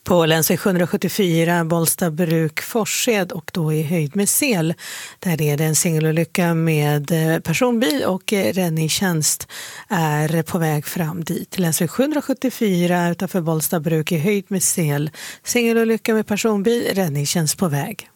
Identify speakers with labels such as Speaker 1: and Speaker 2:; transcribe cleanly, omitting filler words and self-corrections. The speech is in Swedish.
Speaker 1: På länsväg 774 Bollstabruk-Forssed och då i höjd med Sel. Där är det en singelolycka med personbil och räddningstjänst är på väg fram dit. Länsväg 774 utanför Bollstabruk i höjd med Sel. Singelolycka med personbil, räddningstjänst på väg.